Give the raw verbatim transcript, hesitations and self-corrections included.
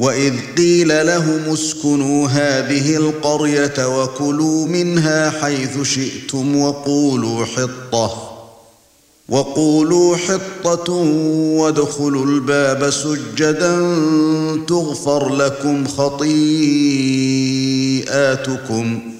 وَإِذْ قِيلَ لَهُمُ اسْكُنُوا هَٰذِهِ الْقَرْيَةَ وَكُلُوا مِنْهَا حَيْثُ شِئْتُمْ وَقُولُوا حِطَّةٌ وَقُولُوا حِطَّةٌ وَادْخُلُوا الْبَابَ سُجَّدًا تُغْفَرْ لَكُمْ خَطِيئَاتُكُمْ